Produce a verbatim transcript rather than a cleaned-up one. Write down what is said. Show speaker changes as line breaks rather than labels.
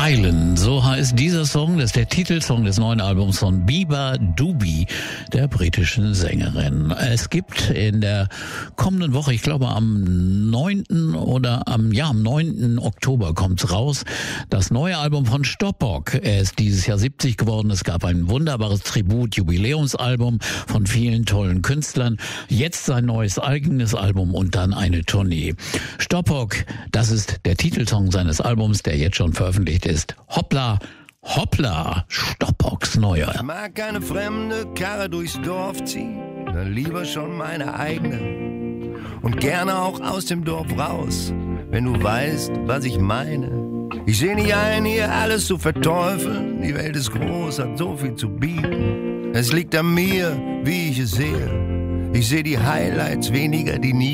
Island, so heißt dieser Song, das ist der Titelsong des neuen Albums von Biba Dubi, der britischen Sängerin. Es gibt in der kommenden Woche, ich glaube am neunten oder am, ja, am neunten Oktober kommt's raus, das neue Album von Stoppock. Er ist dieses Jahr siebzig geworden, es gab ein wunderbares Tribut-Jubiläumsalbum von vielen tollen Künstlern, jetzt sein neues eigenes Album und dann eine Tournee. Stoppock, das ist der Titelsong seines Albums, der jetzt schon veröffentlicht ist. Hoppla, hoppla, Stoppocks neuer.
Ich mag keine fremde Karre durchs Dorf ziehen, dann lieber schon meine eigene. Und gerne auch aus dem Dorf raus, wenn du weißt, was ich meine. Ich seh nicht ein, hier alles zu verteufeln. Die Welt ist groß, hat so viel zu bieten. Es liegt an mir, wie ich es sehe. Ich seh die Highlights, weniger die nie.